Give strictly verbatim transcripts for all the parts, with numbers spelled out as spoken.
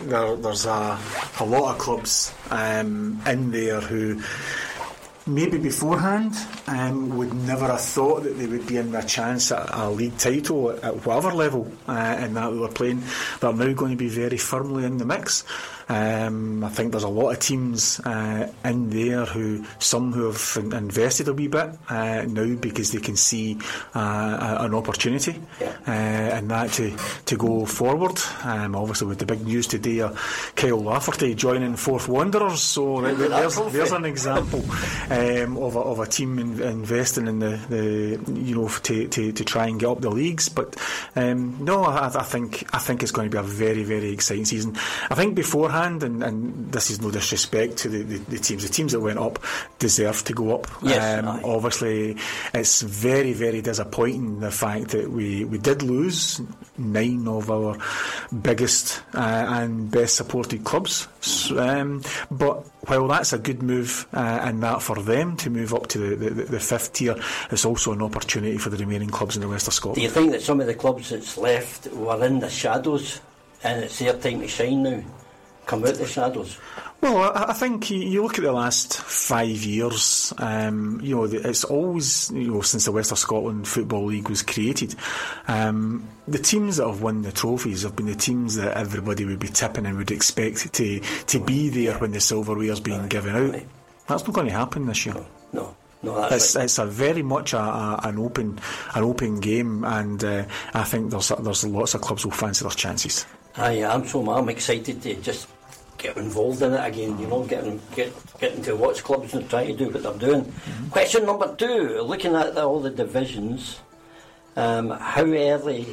there, there's a, a lot of clubs um, in there who maybe beforehand um, would never have thought that they would be in a chance at a league title at, at whatever level uh, and that they were playing. They're now going to be very firmly in the mix. Um, I think there's a lot of teams uh, in there who some who have in- invested a wee bit uh, now because they can see uh, a, an opportunity yeah. uh, and that to, to go forward. Um, obviously with the big news today of Kyle Lafferty joining Forth Wanderers, so there, there's, there's an example um, of, a, of a team in, investing in the, the you know to, to, to try and get up the leagues. But um, no, I, I think I think it's going to be a very very exciting season. I think beforehand. And, and this is no disrespect to the, the, the teams. The teams that went up deserve to go up. Yes, um, obviously, it's very, very disappointing the fact that we, we did lose nine of our biggest uh, and best supported clubs. So, um, but while that's a good move uh, and that for them to move up to the, the, the fifth tier, it's also an opportunity for the remaining clubs in the west of Scotland. Do you think that some of the clubs that's left were in the shadows and it's their time to shine now? Come out the shadows? Well, I, I think you look at the last five years, um, you know, it's always, you know, since the West of Scotland Football League was created, um, the teams that have won the trophies have been the teams that everybody would be tipping and would expect to, to be there when the silverware's being given out. That's not going to happen this year. No. No, that's it's, right. it's a very much a, a, an open an open game, and uh, I think there's there's lots of clubs will fancy their chances. I am so I'm excited to just get involved in it again, you know, getting get getting to watch clubs and try to do what they're doing. Mm-hmm. Question number two, looking at the, all the divisions, um, how early,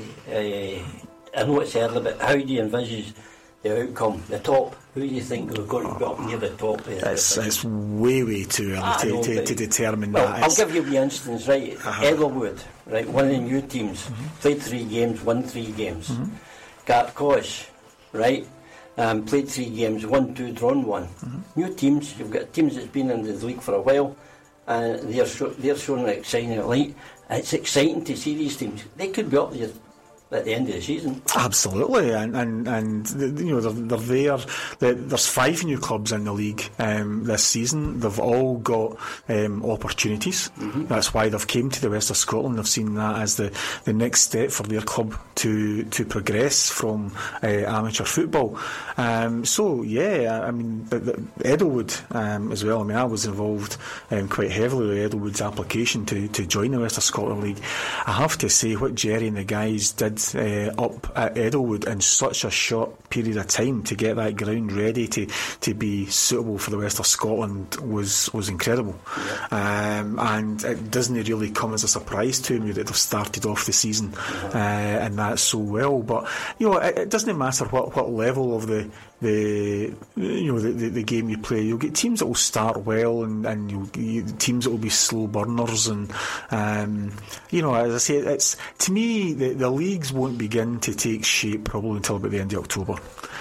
uh, I know it's early, but how do you envisage the outcome, the top? Who do you think are going to be up near the top? It's, it's way, way too early to, know, to, to determine well, that. I'll give you the instance, right? Uh-huh. Edelwood, right, one of the new teams, mm-hmm. played three games, won three games. Mm-hmm. Gartcosh, right, um, played three games, won two, drawn one. Mm-hmm. New teams, you've got teams that's been in the league for a while, and they're sh- they're showing an exciting light. It's exciting to see these teams. They could be up there at the end of the season. Absolutely, and and, and you know they're, they're there. There's five new clubs in the league um, this season. They've all got um, opportunities. Mm-hmm. That's why they've came to the West of Scotland. They've seen that as the, the next step for their club to to progress from uh, amateur football. Um, so yeah, I mean the, the Edelwood um, as well. I mean I was involved um, quite heavily with Edelwood's application to, to join the West of Scotland League. I have to say what Jerry and the guys did Uh, up at Edelwood in such a short period of time to get that ground ready to, to be suitable for the West of Scotland was was incredible. Yeah. Um, and it doesn't really come as a surprise to me that they've started off the season uh-huh. uh, and that so well. But you know, it, it doesn't matter what, what level of the the you know the, the, the game you play. You'll get teams that will start well and, and you'll you, teams that will be slow burners, and um, you know, as I say, it's to me the, the leagues won't begin to take shape probably until about the end of October.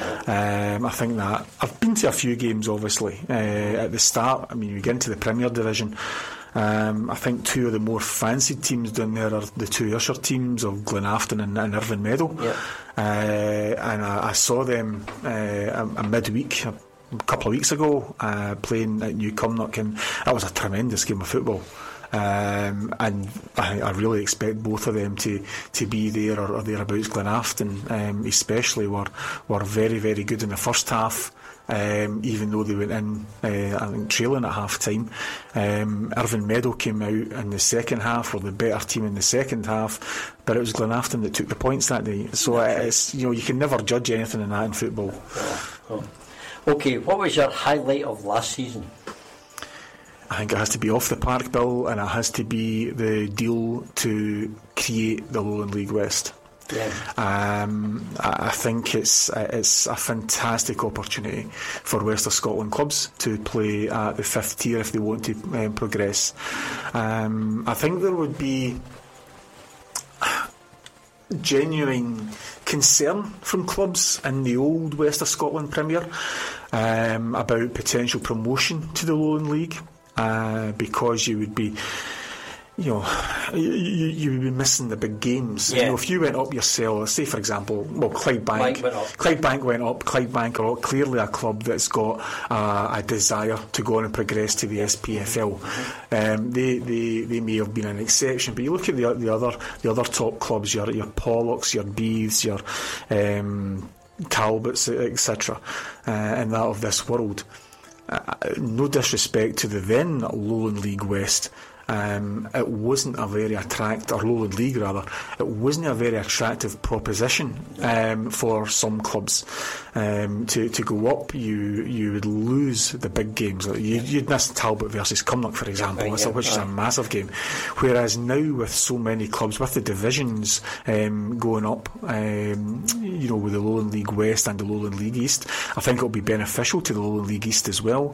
Um, I think that I've been to a few games obviously uh, at the start. I mean, we get into the Premier Division. Um, I think two of the more fancied teams down there are the two Usher teams of Glenafton and, and Irvine Meadow. Yeah. Uh, and I, I saw them uh, a, a midweek, a couple of weeks ago, uh, playing at New Cumnock, and that was a tremendous game of football. Um, and I, I really expect both of them to, to be there or, or thereabouts. Glenafton um, especially were, were very, very good in the first half. Um, even though they went in uh, I think trailing at half time. um, Irvine Meadow came out in the second half, were the better team in the second half, but it was Glenafton that took the points that day. So uh, it's, you know, you can never judge anything in that in football. Oh, oh. Okay, what was your highlight of last season? I think it has to be Off the Park Bill, and it has to be the deal to create the Lowland League West. Yeah. Um, I, I think it's it's a fantastic opportunity for West of Scotland clubs to play at the fifth tier if they want to um, progress. Um, I think there would be genuine concern from clubs in the old West of Scotland Premier um, about potential promotion to the Lowland League, uh, because you would be you know, you, you would be missing the big games. Yeah. You know, if you went up yourself, say for example, well, Clydebank, Bank went up. Clydebank went up. Clydebank are clearly a club that's got uh, a desire to go on and progress to the S P F L. Mm-hmm. Um, they, they they may have been an exception, but you look at the the other the other top clubs, your your Pollocks, your Beiths, your um, Talbots, et cetera, uh, and that of this world. Uh, no disrespect to the then Lowland League West. Um, it wasn't a very attractive, or Lowland League rather, it wasn't a very attractive proposition um, for some clubs um, to, to go up. You you would lose the big games. You, you'd miss Talbot versus Cumnock, for example, yeah, yeah, which is yeah. a massive game. Whereas now, with so many clubs, with the divisions um, going up, um, you know, with the Lowland League West and the Lowland League East, I think it'll be beneficial to the Lowland League East as well.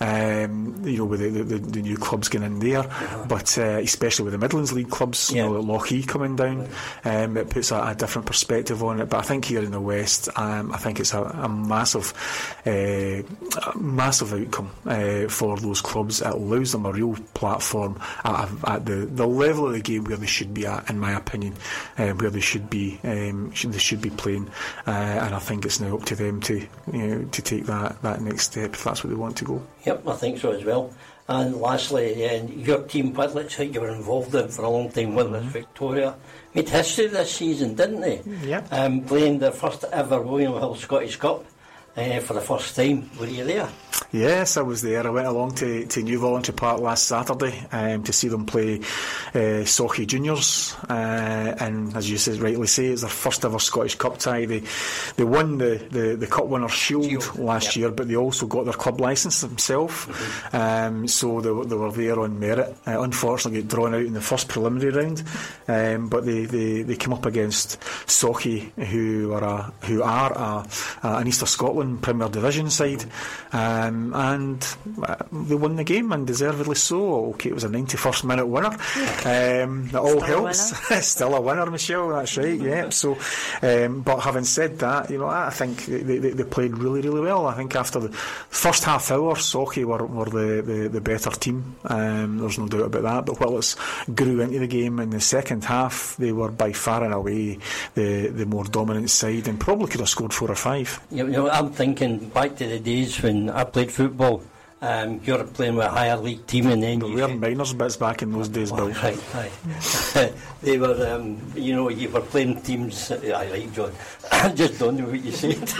Um, you know, with the, the, the new clubs getting in there. Uh-huh. But uh, especially with the Midlands League clubs, yeah. you know, Lochee coming down, um, it puts a, a different perspective on it. But I think here in the West, um, I think it's a, a massive, uh, a massive outcome uh, for those clubs. It allows them a real platform at, at the, the level of the game where they should be at, in my opinion, uh, where they should be, um, should, they should be playing. Uh, and I think it's now up to them to, you know, to take that, that next step if that's what they want to go. Yep, I think so as well. And lastly, uh, your team, Whitlets, who you were involved in for a long time, Whitlets mm-hmm. Victoria, made history this season, didn't they? Yeah. Um, playing the first ever William Hill Scottish Cup uh, for the first time. Were you there? Yes, I was there. I went along to, to New Voluntary Park last Saturday um, to see them play uh, Sauchie Juniors, uh, and as you said, rightly say, it's their first ever Scottish Cup tie. They they won the, the, the Cup Winners' Shield, Shield. last yep. year, but they also got their club licence themselves, mm-hmm. um, so they, they were there on merit. Uh, unfortunately, got drawn out in the first preliminary round, um, but they, they, they came up against Sauchie, who are a, who are a, a, an East of Scotland Premier Division side. Um, and uh, they won the game, and deservedly so. Okay, it was a ninety-first minute winner. Um, that all Still helps. A Still a winner, Michelle. That's right. Yeah. So, um, but having said that, you know, I think they, they, they played really, really well. I think after the first half hour, Sauchie were, were the, the, the better team. Um, there's no doubt about that. But Whitlets grew into the game in the second half. They were by far and away the the more dominant side, and probably could have scored four or five. You know, I'm thinking back to the days when I played football. Um, you're playing with a higher league team, and then we were minors bits back in those days, Bill. Oh, right, right. They were, um, you know, you were playing teams. I right, John. I just don't know what you said.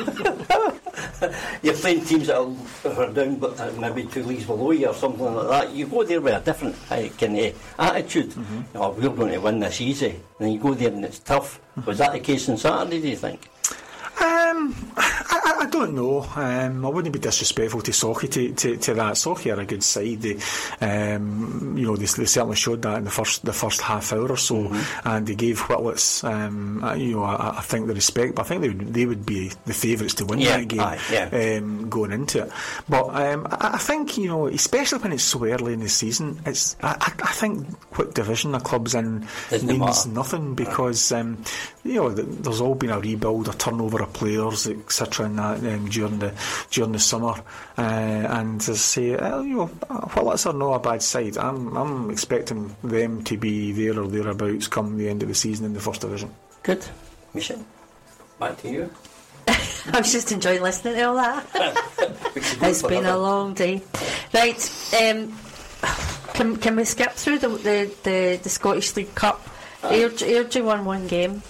You're playing teams that are, are down, but uh, maybe two leagues below you or something like that. You go there with a different uh, kind of attitude. Mm-hmm. Oh, we're going to win this easy, and then you go there and it's tough. Mm-hmm. Was that the case on Saturday, do you think? Um, I, I don't know. Um, I wouldn't be disrespectful to Sauchie to, to, to that. Sauchie are a good side. They, um, you know, they, they certainly showed that in the first the first half hour or so, mm-hmm. and they gave Whitlets, um, you know, I, I think the respect. But I think they would, they would be the favourites to win yeah, that game, aye, yeah. um, going into it. But um, I, I think, you know, especially when it's so early in the season, it's I, I think what division a club's in Doesn't means matter. nothing because um, you know, there's all been a rebuild, a turnover of players, et cetera, in that um, during the during the summer, uh, and as I say, uh, you know, Whitlets are not a bad side. I'm I'm expecting them to be there or thereabouts come the end of the season in the first division. Good, Michelle. Back to you. I was just enjoying listening to all that. It's been a long day. Right, um, can can we skip through the the, the, the Scottish League Cup? Uh, Airdrie won one game.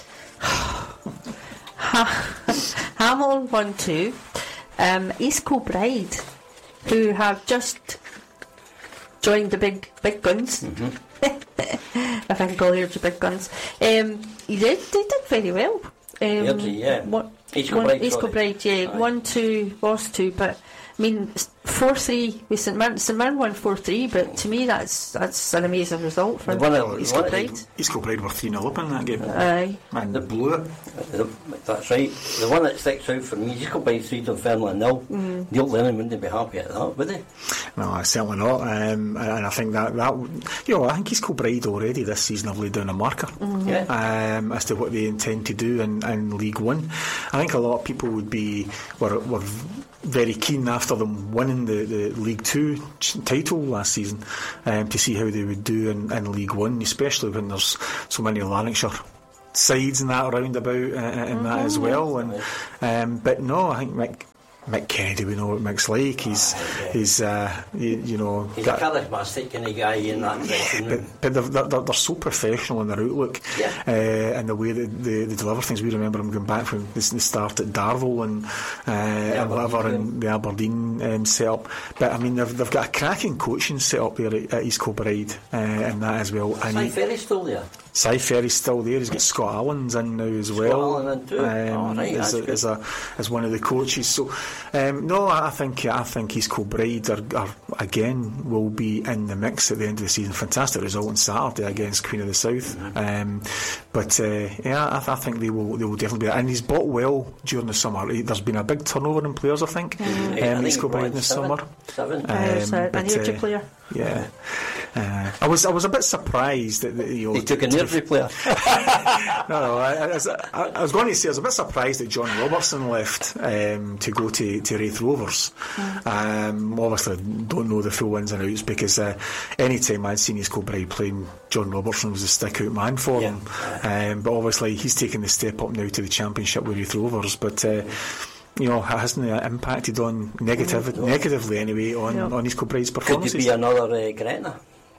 Hamilton won two. Um, East Kilbride, who have just joined the big big guns. Mm-hmm. If I can call Airdrie big guns. Um, they did they did very well. Um, Airdrie, yeah. What, East Kilbride, East Kilbride, yeah. Aye. One two, lost two, but I mean, four three with St Mirren. St Mirren won four three, but to me that's that's an amazing result for East Kilbride. East Kilbride were three nil up in that game. Aye. And they blew it. That's right. The one that sticks out for me, East Kilbride three to Fernland nil. Mm. Neil Lennon wouldn't be happy at that, would he? No, certainly not. Um, and I think that, that you know, I think East Kilbride already this season have laid down a marker mm-hmm. yeah. um, as to what they intend to do in, in League One. I think a lot of people would be were, were very keen after them winning winning the, the League Two title last season, um, to see how they would do in, in League One, especially when there's so many Lanarkshire sides and that around about uh, in mm-hmm. that as well. And um, but no, I think Mick. Mick Kennedy, we know what Mick's like. He's, oh, yeah. he's, uh, you, you know, he's got, a charismatic kind of guy in that direction. Yeah, but, but they're, they're, they're so professional in their outlook, yeah. uh, and the way that they, they deliver things. We remember them going back from the start at Darvel and uh, and whatever, and the Aberdeen um, setup. But I mean, they've they've got a cracking coaching set up there at, at East Kilbride, uh, and that as well. Cy Ferry's still there. Cy Ferry's still there. He's got Scott Allen's in now as Scott well. Allen in too. Um, oh, right, as, a, as a as one of the coaches. So um, no, I think I think East Kilbride are, are again will be in the mix at the end of the season. Fantastic result on Saturday against Queen of the South. Mm-hmm. Um, but uh, yeah, I, I think they will they will definitely be. And he's bought well during the summer. There's been a big turnover in players, I think. Mm-hmm. Um, East Kilbride in the seven, summer. Seven. Um, uh, but, an energy uh, player. Yeah. Uh, I was I was a bit surprised that, that you know, he took an energy player. no, no. I, I, was, I, I was going to say I was a bit surprised that John Robertson left um, to go to, to Raith Rovers. Mm. Um, obviously, don't know the full ins and outs because uh, any time I'd seen East Kilbride playing, John Robertson was a stick out man for yeah. him. Um, but obviously, he's taken the step up now to the Championship with Raith Rovers. But uh, you know, hasn't it impacted on negative, no. negatively anyway on, yeah. on East Kilbride's performances? Could it be another uh, Gretna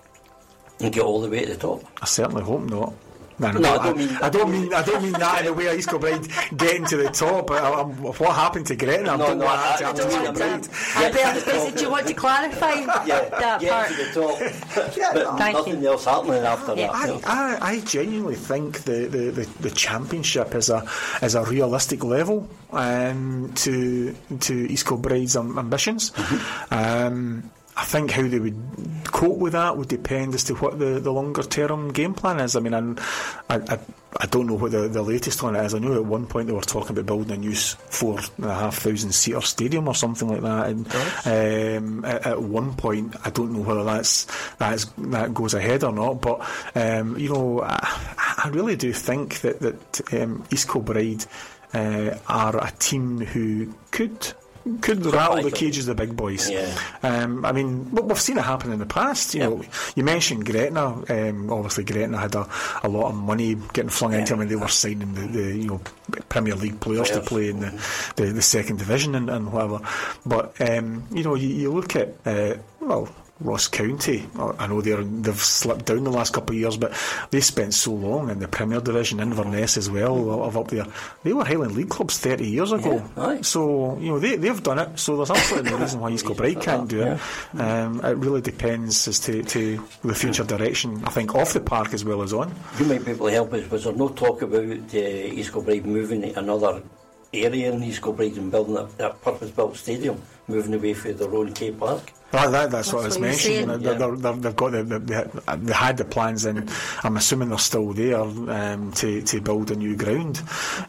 and get all the way to the top? I certainly hope not. No, no, no, I, I don't mean. I, I don't mean. I don't mean that in a way. East Kilbride getting to the top. I, I, what happened to Gretna? I no, don't no, want I, that I to don't happen want to Kilbride. Do you want to clarify yeah, that get part? to the top, yeah, but no. nothing else happening after yeah. that. I, No. I, I genuinely think the, the, the, the championship is a is a realistic level um, to to East Kilbride's um, ambitions. Mm-hmm. Um, I think how they would cope with that would depend as to what the, the longer term game plan is. I mean, I, I, I don't know what the, the latest on it is. I know at one point they were talking about building a new four and a half thousand seater stadium or something like that. And um, at, at one point, I don't know whether that's that's that goes ahead or not. But um, you know, I, I really do think that that um, East Kilbride uh, are a team who could. Could rattle the cages of the big boys. Yeah. Um, I mean, we've seen it happen in the past. You yeah. know, you mentioned Gretna. Um, obviously, Gretna had a, a lot of money getting flung yeah. into them when they were signing the, the you know Premier League players, players. to play in the, the, the second division and, and whatever. But um, you know, you, you look at uh, well. Ross County, I know they're, they've slipped down the last couple of years, but they spent so long in the Premier Division, Inverness as well, of up there. They were Highland League clubs thirty years ago. Yeah, right. So, you know, they, they've done it, so there's absolutely no reason why East Kilbride can't do it. Yeah. Um, it really depends as to, to the future direction, I think, off the park as well as on. You might be able to help us. Was there no talk about uh, East Kilbride moving to another area in East Kilbride and building a, a purpose-built stadium, moving away from their own K Park? That, that, that's, that's what I was what mentioning. They're, yeah. they're, they're, they've got the, they, they had the plans, and I'm assuming they're still there um, to to build a new ground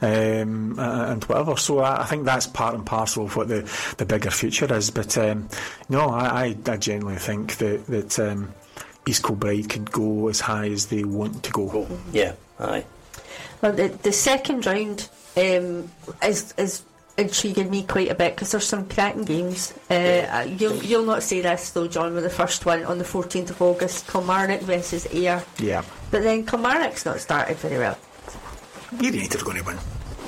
um, and whatever. So I, I think that's part and parcel of what the, the bigger future is. But um, no, I, I, I genuinely think that that um, East Kilbride could go as high as they want to go. go. Yeah, aye. Well, the, the second round um, is is. intriguing me quite a bit because there's some cracking games. Uh, you'll you'll not say this though, John, with the first one on the fourteenth of August, Kilmarnock versus Ayr. Yeah. But then Kilmarnock's not started very well. United are going to win.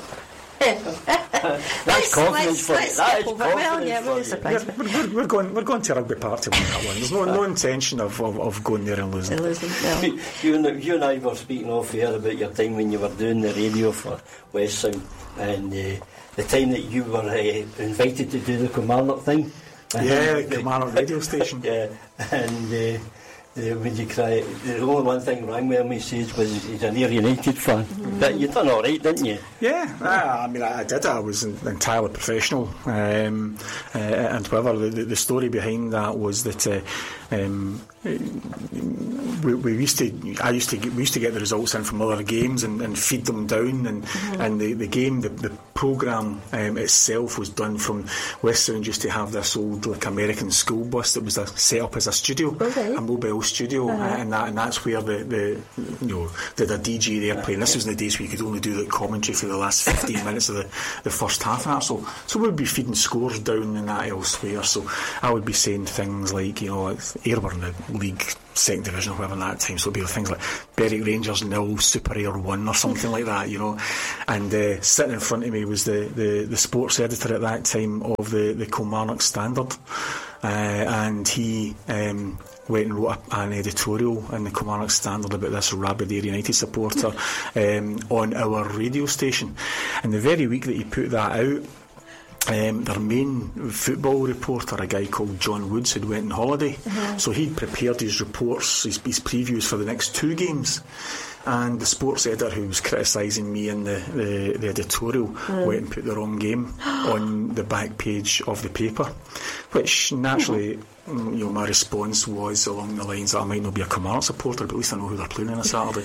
That's confidence for you. That is confidence well, yeah, for surprised we're, we're, we're going. We're going to Rugby Park to win that one. There's no no intention of, of, of going there and losing. And losing no. you, and, you and I were speaking off air about your time when you were doing the radio for West Sound, and uh, the time that you were uh, invited to do the Kilmarnock thing. Yeah, the Kilmarnock radio station. Yeah, and uh, uh, when you cry, the only one thing wrong with him, he says, was he's an Ayr United fan. Mm. But you done all right, didn't you? Yeah, I, I mean, I, I did. I was entirely professional, um, uh, and whatever. The, the story behind that was that. Uh, um, We, we used to. I used to. Get, we used to get the results in from other games and, and feed them down. And mm-hmm. and the, the game, the, the programme um, itself was done from West Sound. Used to have this old like American school bus that was a, set up as a studio, okay. a mobile Hill studio, uh-huh. and that and that's where the, the you know the, the D J there playing. This was in the days where you could only do the commentary for the last fifteen minutes of the, the first half of that. So so we'd be feeding scores down and that elsewhere. So I would be saying things like, you know, Ayr were in the league second division or whatever in that time, so it'd be things like Berwick Rangers nil, Super Ayr one or something like that, you know. And uh, sitting in front of me was the, the, the sports editor at that time of the, the Kilmarnock Standard, uh, and he um, went and wrote a, an editorial in the Kilmarnock Standard about this rabid Ayr United supporter um, on our radio station. And the very week that he put that out, Um, their main football reporter, a guy called John Woods, had went on holiday, uh-huh. so he'd prepared his reports, his, his previews for the next two games, and the sports editor who was criticising me in the, the, the editorial mm. went and put the wrong game on the back page of the paper, which naturally mm. you know, my response was along the lines that I might not be a Kilmarnock supporter, but at least I know who they're playing on a Saturday.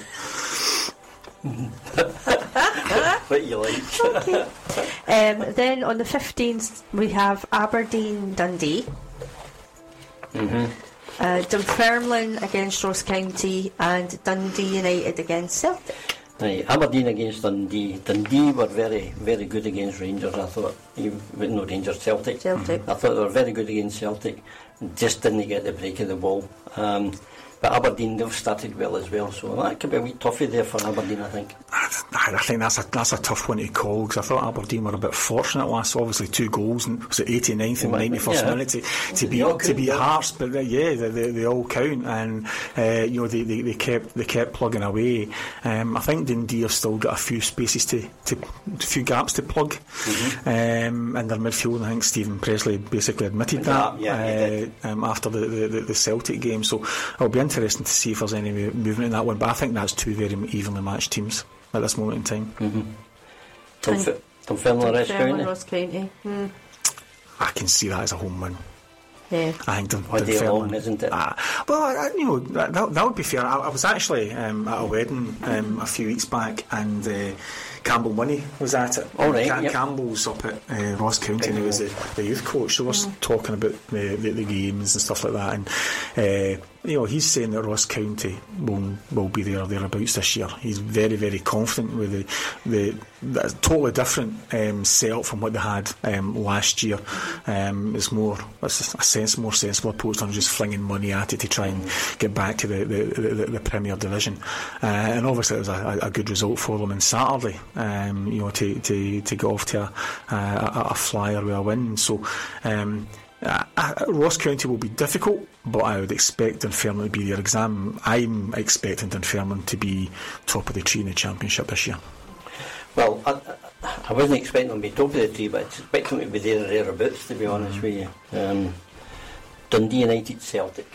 What you like. Okay. Um, then on the fifteenth we have Aberdeen Dundee, mm-hmm. uh, Dunfermline against Ross County, and Dundee United against Celtic. Right, Aberdeen against Dundee. Dundee were very, very good against Rangers. I thought, even no Rangers, Celtic. Celtic. I thought they were very good against Celtic. Just didn't get the break of the ball. Um, But Aberdeen, they've started well as well, so that could be a wee toughie there for Aberdeen, I think. I think that's a that's a tough one to call, because I thought Aberdeen were a bit fortunate last. Obviously, two goals, and was it eighty-ninth and ninety-first yeah. minute to, to beat to beat Hearts, but they, yeah, they, they, they all count, and uh, you know they, they, they kept they kept plugging away. Um, I think Dundee have still got a few spaces to, to a few gaps to plug, mm-hmm. um, in their midfield. I think Stephen Presley basically admitted that yeah, uh, um, after the, the, the Celtic game. So it'll be interesting to see if there's any movement in that one. But I think that's two very evenly matched teams at this moment in time. Mm-hmm. Dunfermline, Ross County. Mm. I can see that as a home win. Yeah. I think Dun- Dunfermline, isn't it? Uh, well, I, you know, that, that would be fair. I, I was actually um, at a wedding um, a few weeks back, and uh, Campbell Money was at it. All right, Cam- yep. Campbell's up at uh, Ross County, and he was the, the youth coach, so we're mm. talking about the, the, the games and stuff like that, and uh, you know, he's saying that Ross County will will be there or thereabouts this year. He's very, very confident with the the, the totally different um, setup from what they had um, last year. Um, it's more it's a sense more sensible approach than just flinging money at it to try and get back to the the, the, the Premier Division. Uh, and obviously, it was a, a good result for them on Saturday. Um, you know, to to to get off to a, a, a flyer with a win. So. Um, Uh, uh, Ross County will be difficult, but I would expect Dunfermline to be their exam. I'm expecting Dunfermline to be top of the tree in the Championship this year. Well, I, I wasn't expecting them to be top of the tree, but I expect them to be there or thereabouts, to be honest mm-hmm. with you. Um, Dundee United Celtic.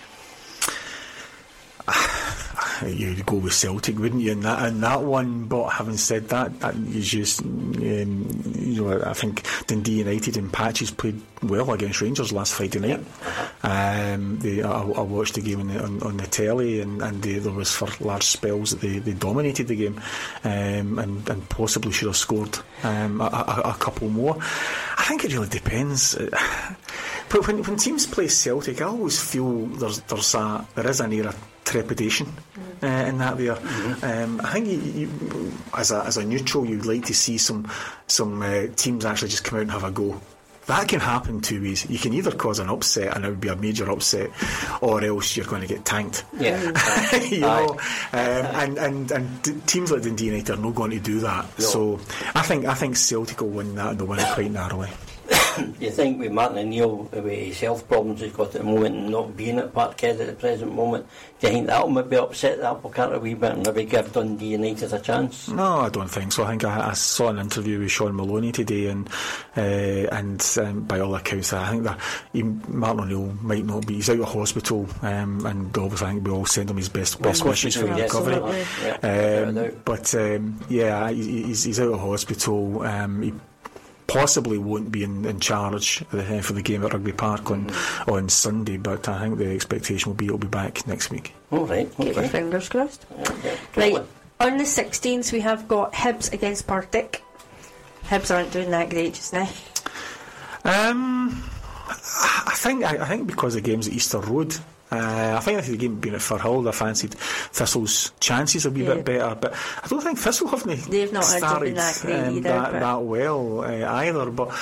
You'd go with Celtic, wouldn't you, in that in that one? But having said that, that you just um, you know, I think Dundee United in patches played well against Rangers last Friday night. Um, they, I, I watched the game on the, on, on the telly, and, and they, there was for large spells that they, they dominated the game, um, and, and possibly should have scored um, a, a, a couple more. I think it really depends. But when when teams play Celtic, I always feel there's there's a there is an air of trepidation uh, in that there. Mm-hmm. Um, I think you, you, as a as a neutral, you'd like to see some some uh, teams actually just come out and have a go. That can happen two ways. You can either cause an upset, and it would be a major upset, or else you're going to get tanked. Yeah, you know, um, and and and d- teams like Dundee United are not going to do that. No. So I think I think Celtic will win that, and they'll win it quite narrowly. You think with Martin O'Neill, with his health problems he's got at the moment, and not being at Parkhead at the present moment, do you think that will maybe upset the apple cart a wee bit and maybe give Dundee United a chance? No, I don't think so. I think I, I saw an interview with Sean Maloney today, and uh, and um, by all accounts, I think that he, Martin O'Neill might not be. He's out of hospital, um, and obviously I think we all send him his best best well, wishes for the yes, recovery. Yeah, um, but um, yeah, he's, he's out of hospital. Um, he possibly won't be in, in charge uh, for the game at Rugby Park on mm-hmm. on Sunday, but I think the expectation will be he'll be back next week. All right, okay. Keep your fingers crossed. Okay. Right, on the sixteenth we have got Hibs against Partick. Hibs aren't doing that great just now. Um, I think I, I think because the game's at Easter Road, Uh, I think if the game had been at Firhill, I fancied Thistle's chances a wee Yeah. bit better, but I don't think Thistle have They've not started been that great um, either, that, but- that well uh, either. But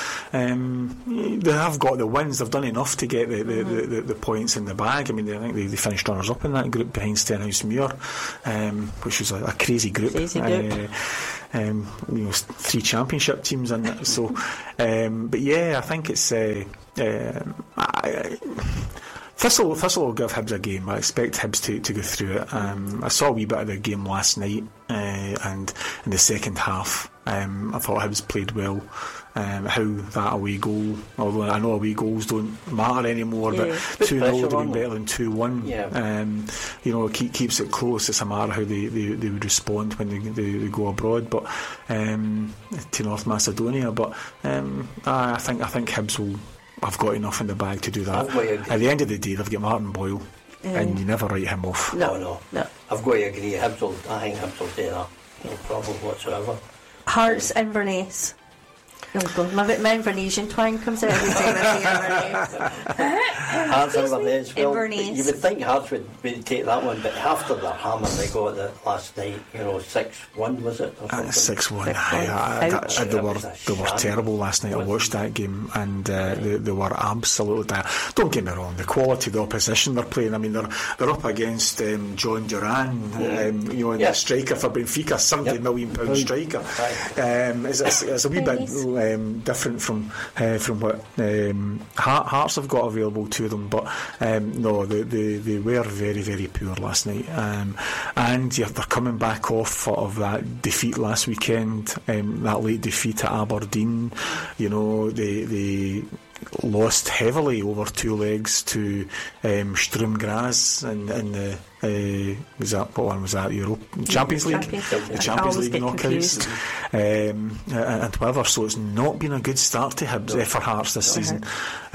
um, they have got the wins. They've done enough to get the, the, mm-hmm. the, the, the points in the bag. I mean, I think they, they finished runners up in that group behind Stenhousemuir, um, which was a, a crazy group. Crazy group. Uh, um, you know, three championship teams in it. So, um, but yeah, I think it's. Uh, um, I, Thistle, Thistle will give Hibs a game. I expect Hibs to, to go through it. Um, I saw a wee bit of the game last night, uh, and in the second half, um, I thought Hibs played well. Um, how that away goal, although I know away goals don't matter anymore, yeah. but two nil would have been them. better than two one. Yeah. Um, you know, it keep, keeps it close. It's a matter how they, they, they would respond when they, they, they go abroad, but um, to North Macedonia. But um, I, I think I think Hibs will. I've got enough in the bag to do that. At the end of the day, they've got Martin Boyle, yeah. and you never write him off. No, no, no. I've got to agree. Hibs will, I think Hibs will do that. No problem whatsoever. Hearts Inverness. Oh God, my, my Invernessian twang comes out every time I say Inverness. Hearts Inverness. Well, Inverness. you would think Hearts would, would take that one, but after that hammer they got it last night, you know, six one was it? Uh, six one. They were they were terrible last night. I watched that game, and uh, they, they were absolutely dire. Don't get me wrong. The quality of the opposition they're playing. I mean, they're they're up against um, John Duran, mm. um, you know, yeah. the striker for Benfica, seventy yep. million pound striker. Right. Um, it's, it's, it's a wee bit. Um, different from uh, from what um, Hearts have got available to them, but um, no, they, they, they were very very poor last night, um, and yeah, they're coming back off of that defeat last weekend, um, that late defeat at Aberdeen. You know, they they lost heavily over two legs to um, Sturm Graz in, in the uh, was that what one was that Europe Champions League Champions, the Champions League knockouts um, and, and whatever. So it's not been a good start to Hibs no. uh, for Hearts this no. season.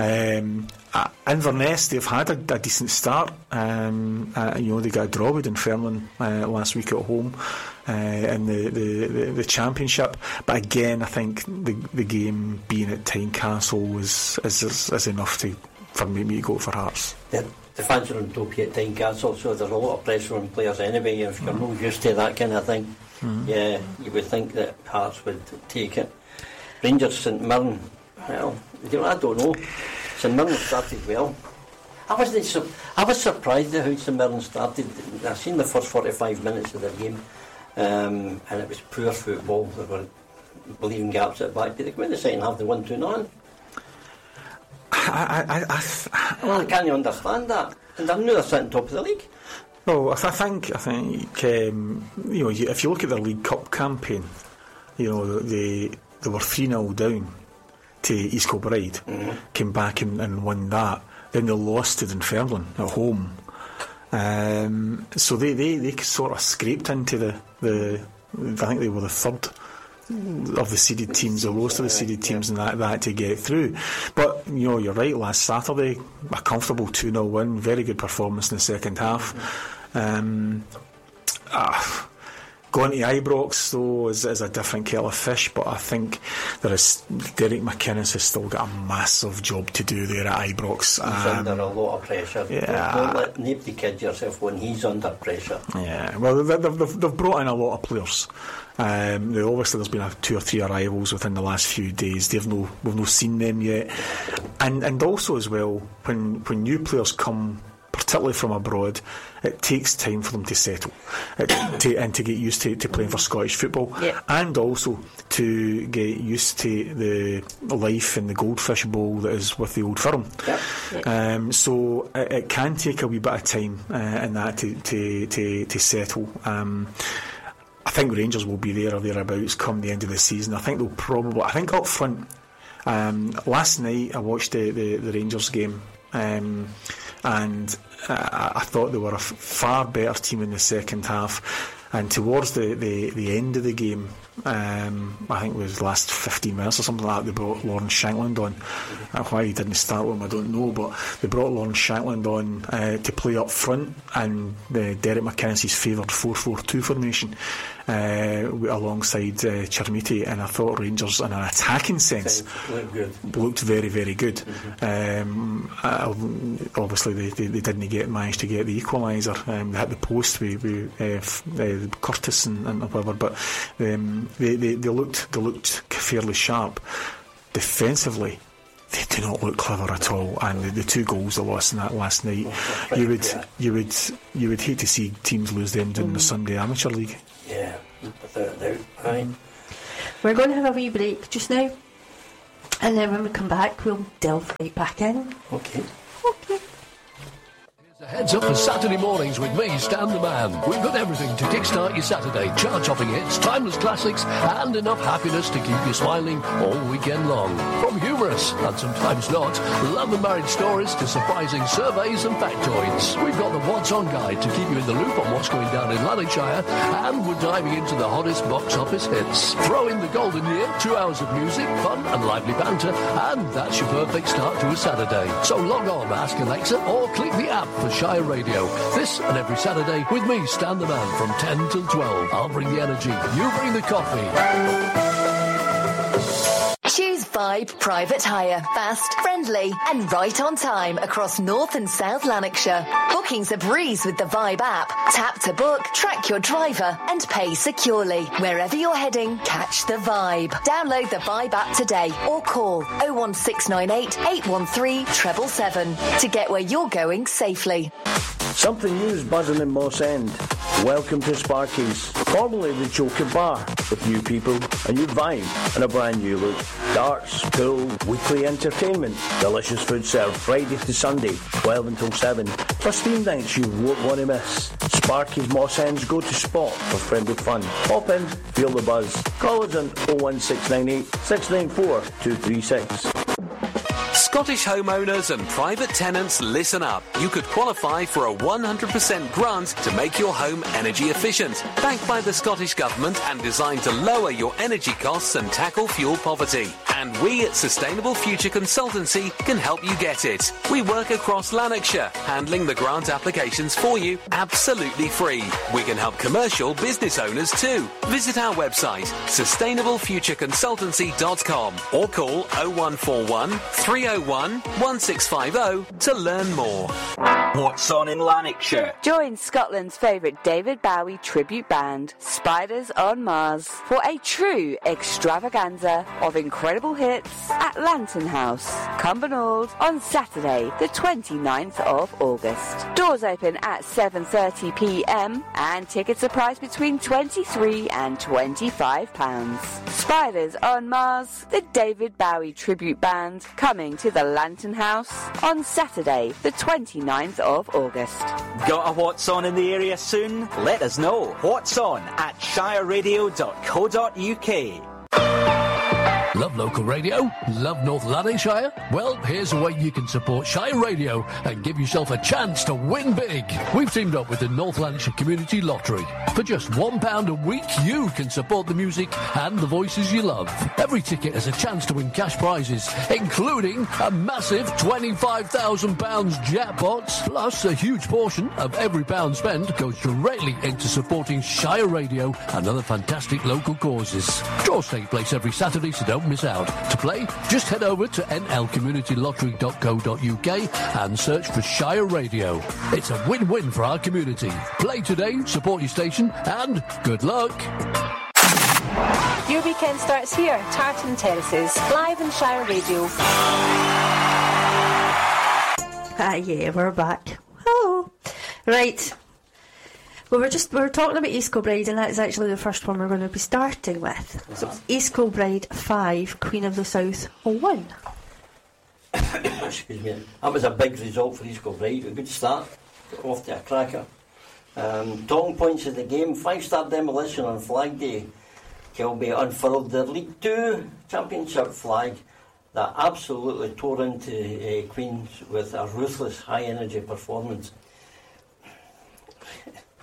Um, uh, Inverness, they've had a, a decent start. Um, uh, you know, they got a draw with Dunfermline uh, last week at home. Uh, in the, the, the, the Championship, but again I think the the game being at Tynecastle was is, is, is enough to for me, me to go for Hearts. The, the fans are on dopey at Tynecastle, so there's a lot of pressure on players anyway. If you're mm. not used to that kind of thing, mm. yeah, you would think that Hearts would take it. Rangers St Mirren, well, you know, I don't know. St Mirren started well. I wasn't. Su- I was surprised at how St Mirren started. I seen the first forty-five minutes of their game. Um, and it was poor football. They were leaving gaps at the back. Did they go in the second half? They won two none. I, I, I, I, well, I can't understand that. And I knew they're sitting top of the league. Well, I think I think um, you know, if you look at their League Cup campaign, you know, they they were three nil down to East Kilbride, mm-hmm. came back and, and won that. Then they lost to Dunfermline at home. Um, so they, they, they sort of scraped into the, the I think they were the third of the seeded teams, the lowest of the seeded teams, and that, that to get through. But you know, you're right, last Saturday a comfortable two nil win, very good performance in the second half. um, ah, Going to Ibrox though is, is a different kettle of fish, but I think there is Derek McInnes has still got a massive job to do there at Ibrox. He's um, under a lot of pressure. Yeah. Don't let nobody kid yourself when he's under pressure. Yeah, well, they've, they've, they've brought in a lot of players. Um, they, obviously, there's been a, two or three arrivals within the last few days. They've no, we've not seen them yet, and and also as well, when when new players come, particularly from abroad, it takes time for them to settle it, to, and to get used to, to playing for Scottish football, yeah. and also to get used to the life in the Goldfish Bowl that is with the Old Firm. Yep. Yeah. Um, so it, it can take a wee bit of time uh, in that to, to, to, to settle. Um, I think Rangers will be there or thereabouts come the end of the season. I think they'll probably, I think up front, um, last night I watched the, the, the Rangers game, um, and uh, I thought they were a f- far better team in the second half, and towards the, the, the end of the game Um, I think it was the last fifteen minutes or something like that, they brought Lawrence Shankland on. Uh, why he didn't start with him, I don't know, but they brought Lawrence Shankland on uh, to play up front, and uh, Derek McKenzie's favoured four four two formation uh, alongside uh, Chermiti, and I thought Rangers, in an attacking sense, looked, good. looked very, very good. Mm-hmm. um, uh, obviously, they, they, they didn't get manage to get the equaliser. Um, they hit the post with, with uh, f- uh, Curtis and, and whatever, but um, they, they, they looked they looked fairly sharp. Defensively, they do not look clever at all, and the, the two goals they lost in that last night, oh, you would yeah. you would you would hate to see teams lose them during mm. the Sunday Amateur League. Yeah, without a doubt. Right. We're going to have a wee break just now, and then when we come back, we'll delve right back in. Okay. Okay. Heads up for Saturday mornings with me, Stan the Man. We've got everything to kickstart your Saturday. Chart-topping hits, timeless classics, and enough happiness to keep you smiling all weekend long. From humorous, and sometimes not, love and marriage stories to surprising surveys and factoids. We've got the What's On guide to keep you in the loop on what's going down in Lanarkshire, and we're diving into the hottest box office hits. Throw in the golden year, two hours of music, fun and lively banter, and that's your perfect start to a Saturday. So log on, ask Alexa, or click the app for Shire Radio. This and every Saturday with me, Stan the Man, from ten till twelve. I'll bring the energy, you bring the coffee. Choose Vibe Private Hire. Fast, friendly and right on time across North and South Lanarkshire. Booking's a breeze with the Vibe app. Tap to book, track your driver and pay securely. Wherever you're heading, catch the vibe. Download the Vibe app today or call oh one six nine eight, eight one three, seven seven seven to get where you're going safely. Something new's buzzing in Moss End. Welcome to Sparky's, formerly the Joker Bar, with new people, a new vibe and a brand new look. Darts, pool, weekly entertainment, delicious food served Friday to Sunday, twelve until seven, plus theme nights you won't want to miss. Sparky's Moss End's go-to spot for friendly fun. Hop in, feel the buzz. Call us on oh one six nine eight, six nine four, two three six. Scottish homeowners and private tenants, listen up. You could qualify for a one hundred percent grant to make your home energy efficient. Backed by the Scottish Government and designed to lower your energy costs and tackle fuel poverty. And we at Sustainable Future Consultancy can help you get it. We work across Lanarkshire, handling the grant applications for you absolutely free. We can help commercial business owners too. Visit our website, sustainable future consultancy dot com, or call oh one four one, three oh one, one six five oh to learn more. What's on in Lanarkshire? Join Scotland's favourite David Bowie tribute band, Spiders on Mars, for a true extravaganza of incredible hits at Lantern House, Cumbernauld, on Saturday, the twenty-ninth of August. Doors open at seven thirty p m and tickets are priced between twenty-three and twenty-five pounds. Spiders on Mars, the David Bowie tribute band, coming to the Lantern House on Saturday, the twenty-ninth of August. Got a What's On in the area soon? Let us know. What's On at shire radio dot co dot u k. Love local radio? Love North Lanarkshire? Well, here's a way you can support Shire Radio and give yourself a chance to win big. We've teamed up with the North Lanarkshire Community Lottery. For just one pound a week, you can support the music and the voices you love. Every ticket has a chance to win cash prizes, including a massive twenty-five thousand pounds jackpot. Plus, a huge portion of every pound spent goes directly into supporting Shire Radio and other fantastic local causes. Draws take place every Saturday, so don't miss out. To play, just head over to n l community lottery dot co dot u k and search for Shire Radio. It's a win-win for our community. Play today, support your station, and good luck. Your weekend starts here, Tartan Terraces, live on Shire Radio. Ah, yeah, we're back. Oh, right. Well, we're just we're talking about East Kilbride, and that's actually the first one we're going to be starting with. So, East Kilbride five, Queen of the South one. Excuse me. That was a big result for East Kilbride. A good start, got off to a cracker. Um, talking points of the game: five-star demolition on Flag Day. Kilby unfurled their League Two Championship flag that absolutely tore into uh, Queens with a ruthless, high-energy performance.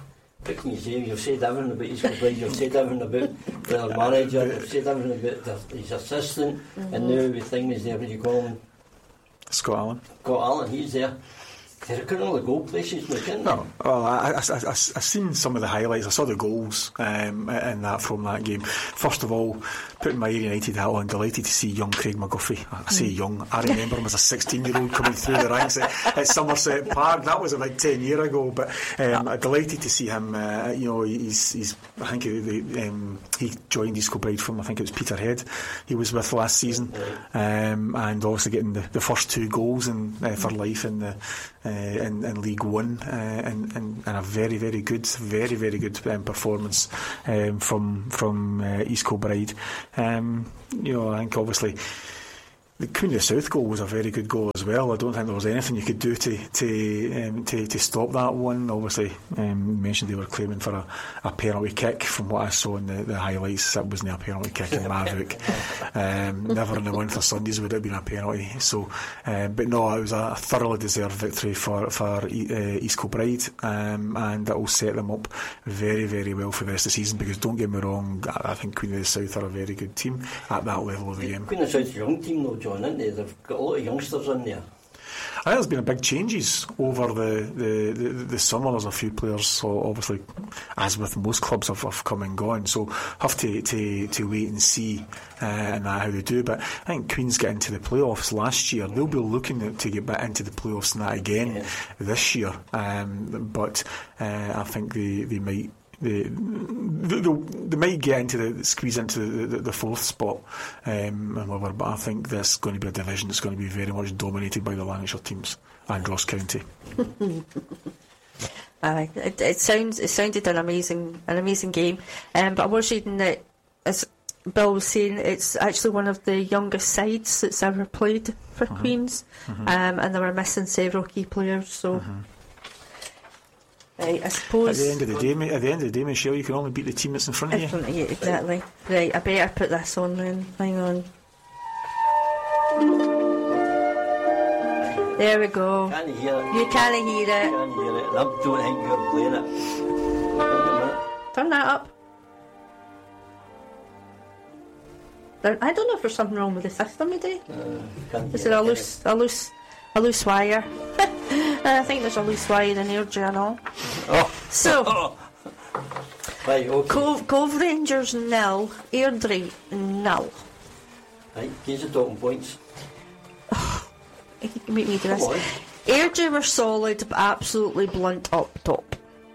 what can you say? You've said everything about East Kilbride, you've said everything about their manager, you've said everything about their, his assistant, mm-hmm. and now the thing is there, what do you call him? Scott Allen. Scott Allen, he's there. They're couldn't all the goal places, look, isn't No, well, I, I, I, I, I seen some of the highlights. I saw the goals um, in that from that game. First of all, putting my United hat on, delighted to see young Craig McGuffey. I say young. I remember him as a sixteen-year-old coming through the ranks at, at Somerset Park. That was about ten years ago. But um, I'm delighted to see him. Uh, you know, he's, he's. I think he, um, he joined East Kilbride from. I think it was Peterhead. He was with last season, um, and obviously getting the, the first two goals in, uh, for life in the. Uh, in, in League One, uh, and, and, and a very, very good, very, very good um, performance um, from from uh, East Kilbride. Um, you know, I think obviously the Queen of the South goal was a very good goal as well. I don't think there was anything you could do to to um, to, to stop that one. Obviously, um, you mentioned they were claiming for a, a penalty kick. From what I saw in the, the highlights, it wasn't a penalty kick in Maverick. Um, never in the one for Sundays would it have been a penalty. So, um, but no, it was a thoroughly deserved victory for for uh, East Kilbride, um, and that will set them up very, very well for the rest of the season. Because don't get me wrong, I think Queen of the South are a very good team at that level of the game. Queen of the South's a young team though, John, isn't they? They've got a lot of youngsters in there. I think there's been a big changes over the, the, the, the summer. There's a few players, so obviously, as with most clubs, have, have come and gone. So have to to, to wait and see uh, and that how they do. But I think Queen's got into the playoffs last year. They'll be looking to get back into the playoffs and that again yeah. this year. Um, but uh, I think they, they might. They, they, they might get into the squeeze into the, the, the fourth spot, um, and whatever, but I think this is going to be a division that's going to be very much dominated by the Lanarkshire teams and Ross County. uh, it, it sounds it sounded an amazing an amazing game, um, but I was reading that, as Bill was saying, it's actually one of the youngest sides that's ever played for mm-hmm. Queens, mm-hmm. Um, and they were missing several key players, so. Mm-hmm. Right, I suppose at the end of the day, mate, at the end of the day, Michelle, you can only beat the team that's in front of you. Front of you, exactly. Right, I better put this on then. Hang on. There we go. Can't hear it. You can't hear it. Can't hear it. I don't think you're playing it. Turn that up. There, I don't know if there's something wrong with the system today. Uh, Is it a loose, a loose, a loose wire? I think there's a loose wire in here, Journal. Oh. So, oh. Right, okay. Cove, Cove Rangers nil, Airdrie nil. Right, here's the talking points. You can make me do this. Airdrie were solid, but absolutely blunt up top.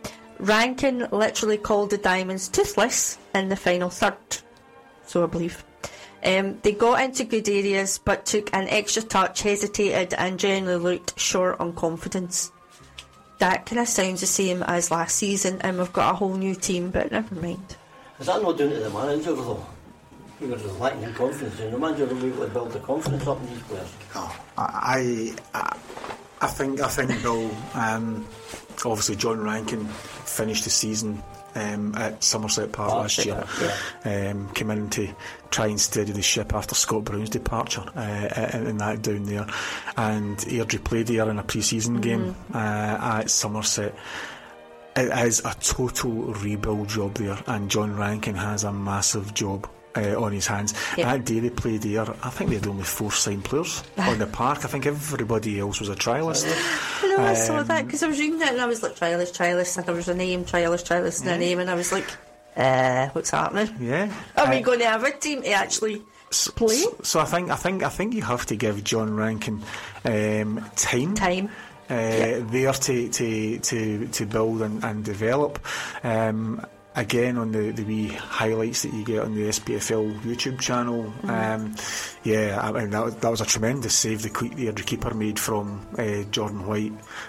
Rankin literally called the Diamonds toothless in the final third, so I believe. Um, they got into good areas but took an extra touch, hesitated and generally looked short on confidence. That kind of sounds the same as last season, and we've got a whole new team, but never mind. Is that not down to the manager though? He was lacking in confidence, and the manager will be able to build the confidence up in these players. Oh, I, I, I think, I think Bill. Um, obviously, John Rankin finished the season Um, at Somerset Park oh, last year, yeah. um, came in to try and steady the ship after Scott Brown's departure uh, and, and that down there, and Airdrie played there in a pre-season mm-hmm. game uh, at Somerset. It is a total rebuild job there, and John Rankin has a massive job Uh, on his hands. Yep. That day they played there, I think they had only four signed players on the park. I think everybody else was a trialist. I know, um, I saw that because I was reading it and I was like, trialist, trialist, and there was a name, trialist, trialist, and yeah. a name, and I was like, uh, what's happening? Yeah. Are we uh, going to have a team to actually so, play? So, so I think I think I think you have to give John Rankin um, time. Time. Uh, yep. There to to to to build and, and develop. Um, Again, on the, the wee highlights that you get on the S P F L YouTube channel, mm. um, yeah, I mean that, that was a tremendous save the, the Airdrie keeper made from uh, Jordan White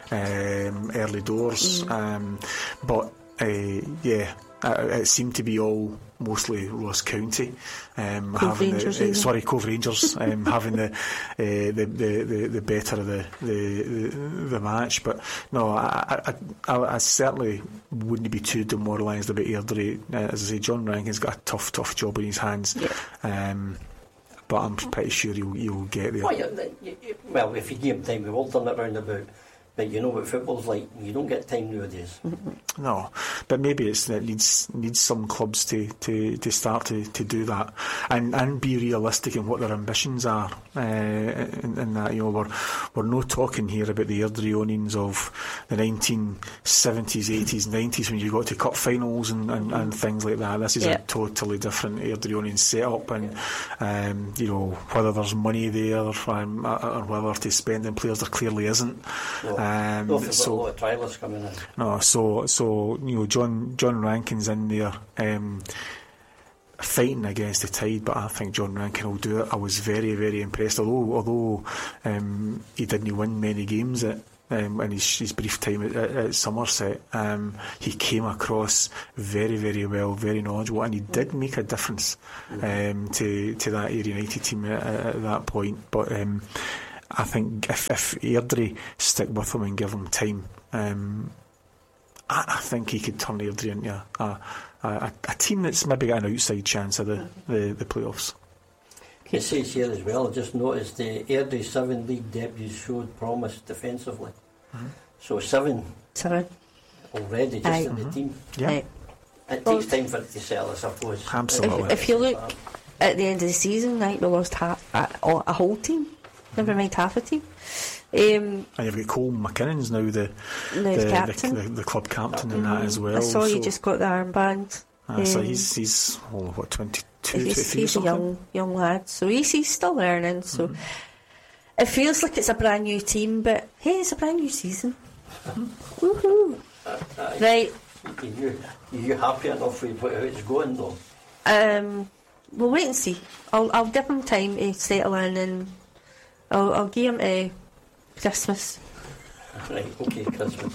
um, early doors, mm. um, but uh, yeah, uh, it seemed to be all mostly Ross County um, Cove having Rangers, the, uh, sorry Cove Rangers um, having the, uh, the, the the the better of the the, the, the match. But no, I, I, I, I certainly wouldn't be too demoralised about Airdrie. Uh, as I say, John Rankin's got a tough tough job in his hands. Yeah. Um, but I'm pretty sure you'll you'll get there. Well, you, you, well if you give him time, we've all done it round about. But you know what football's like. You don't get time nowadays. No, but maybe it's that it needs needs some clubs to, to, to start to, to do that and, and be realistic in what their ambitions are. Uh, in, in that, you know, we're we're not talking here about the Airdrieonians of the nineteen seventies, eighties, nineties when you got to cup finals and, and, and things like that. This is yeah. a totally different Airdrieonian setup, and yeah. um, you know, whether there's money there um, or whether to spend on players there clearly isn't. No. Um, no, so, a lot of trialists coming in. No, so so you know, John John Rankin's in there um, fighting against the tide, but I think John Rankin will do it. I was very very impressed, although although um, he didn't win many games at. Um, in his, his brief time at, at, at Somerset, um, he came across very, very well, very knowledgeable, and he did make a difference um, to to that Ayr United team at, at that point. But um, I think if, if Airdrie stick with him and give him time, um, I, I think he could turn Airdrie into a, a, a, a team that's maybe got an outside chance of the, the, the playoffs. It says here as well, I just noticed the Airdrie seven league debuts showed promise defensively. Mm-hmm. So seven, seven already just Aye. in Mm-hmm. the team. Yeah. Aye. It well, takes time for it to settle, I suppose. Absolutely. If, if you look at the end of the season, like we lost half a, a whole team, never mind half a team. Um, and you've got Cole McKinnon's now the now the, captain. the, the, the club captain mm-hmm. in that as well. I saw so you just got the armband. Uh, um, so he's he's oh, what twenty-two, he's, twenty-three he's or a something? young young lad, so he's, he's still learning. So mm-hmm. it feels like it's a brand new team, but hey, it's a brand new season. Woohoo! Uh, uh, Right. Are you, are you happy enough with how it's going though? Um, we'll wait and see. I'll I'll give him time to settle in, and I'll I'll give him a Christmas. Right, okay, Christmas.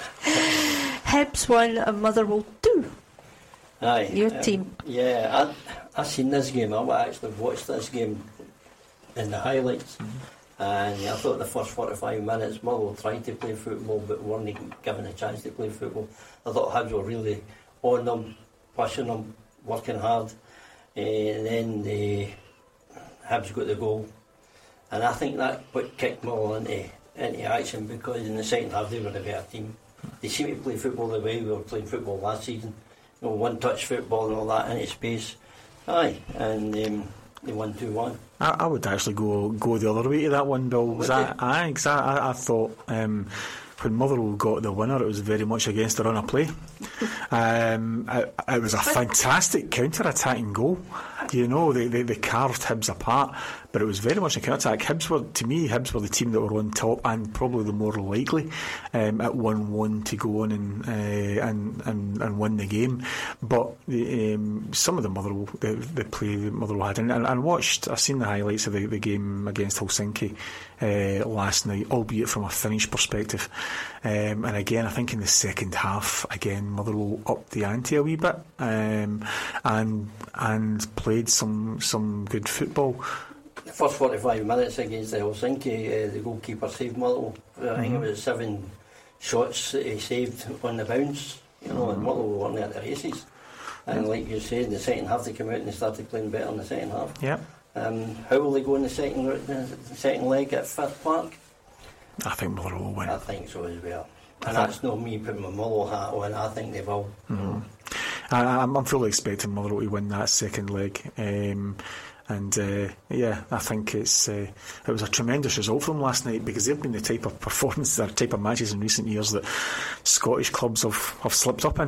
Hibs won and Motherwell two. Aye. Your um, team. Yeah, I I seen this game. I actually watched this game in the highlights. Mm-hmm. And I thought the first forty-five minutes Motherwell tried to play football but weren't given a chance to play football. I thought Hibs were really on them, pushing them, working hard. Uh, and then the Hibs got the goal. And I think that put kicked Motherwell into, into action, because in the second half they were a better team. They seem to play football the way we were playing football last season. You know, one-touch football and all that into space. Aye, and um, they won two one. I, I would actually go go the other way to that one, Bill. Cause I, I, cause I, I, I thought um, when Motherwell got the winner, it was very much against the run of play. um, it, it was a fantastic counter-attacking goal. You know, they, they, they carved Hibs apart, but it was very much a counter-attack. Hibs were, to me, Hibs were the team that were on top and probably the more likely um, at one one to go on and, uh, and, and and win the game. But the, um, some of the Motherwell, the, the play that Motherwell had, and, and, and watched, I've seen the highlights of the, the game against Helsinki uh, last night, albeit from a finish perspective. Um, and again, I think in the second half, again, Motherwell upped the ante a wee bit um, and and played some some good football. The first forty-five minutes against the Helsinki, uh, the goalkeeper saved Motherwell. Mm-hmm. I think it was seven shots that he saved on the bounce. You know, mm-hmm. and Motherwell weren't at the races. And like you said, in the second half they came out and they started playing better in the second half. Yeah. Um, how will they go in the second the second leg at Firth Park? I think Motherwell will win. I think so as well. And that's not me putting my Motherwell hat on. I think they will. Mm-hmm. I, I'm, I'm fully expecting Motherwell to win that second leg. Um, and uh, yeah, I think it's uh, it was a tremendous result for them last night, because they've been the type of performance, the type of matches in recent years that Scottish clubs have, have slipped up in.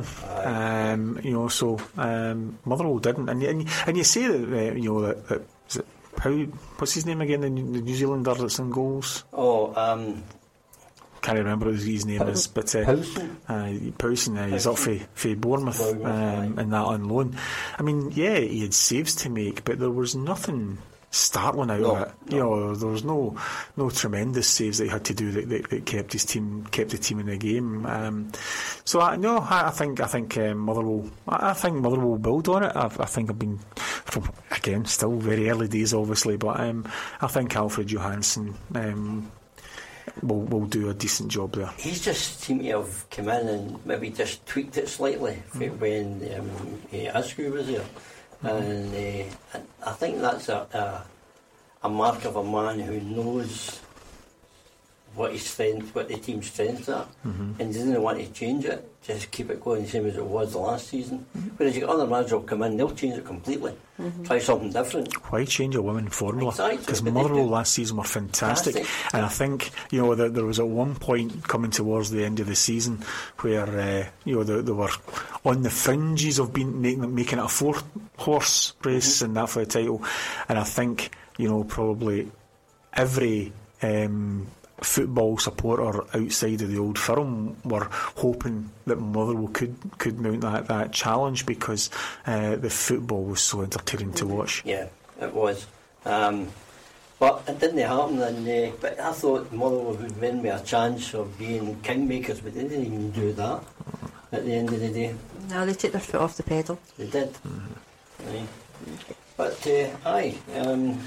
Um, you know, so um, Motherwell didn't, and and, and you say that uh, you know that, that is it, how what's his name again? The, the New Zealander that's in goals. Oh, um. Can't remember what his name is, but uh, uh, Powson, uh, he's up for, for Bournemouth um, and that on loan. I mean, yeah, he had saves to make, but there was nothing startling out no, of it. No. You know, there was no no tremendous saves that he had to do that, that, that kept his team kept the team in the game. Um, so I no, I, I think I think um, Motherwell, I, I think Motherwell will build on it. I've, I think I've been from again still very early days, obviously, but um, I think Alfred Johansson. Um, We'll, we'll do a decent job there. He's just seemed to have come in and maybe just tweaked it slightly mm-hmm. when um, uh, Askew was there. Mm-hmm. And, uh, and I think that's a, a, a mark of a man who knows what his strength, what the team's strengths are, Mhm. and he doesn't want to change it. Just keep it going the same as it was the last season. Whereas you got other managers will come in, they'll change it completely, Mhm. try something different. Why change a winning formula? Exactly, Because but they Motherwell do. last season were fantastic, Fantastic. and I think you know there, there was at one point coming towards the end of the season where uh, you know they, they were on the fringes of being making, making it a four horse race Mm-hmm. and that for the title, and I think you know probably every um, football supporter outside of the Old Firm were hoping that Motherwell could could mount that, that challenge because uh, the football was so entertaining to watch. Yeah, it was. Um, but it didn't happen, and uh, but I thought Motherwell would win with a chance of being kingmakers, but they didn't even do that at the end of the day. No, they took their foot off the pedal. They did. Right. But, uh, aye. Um,